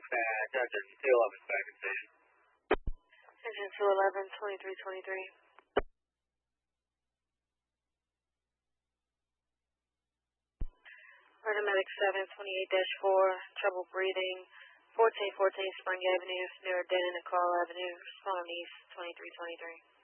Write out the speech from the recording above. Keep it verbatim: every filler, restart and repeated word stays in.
Uh, Delta two eleven, Falcon Station. Engine two eleven, twenty-three twenty-three. Paramedic seven twenty-eight dash four, trouble breathing, fourteen fourteen Spring Avenue, near Dead and Carl Avenue, respond east, twenty-three twenty-three.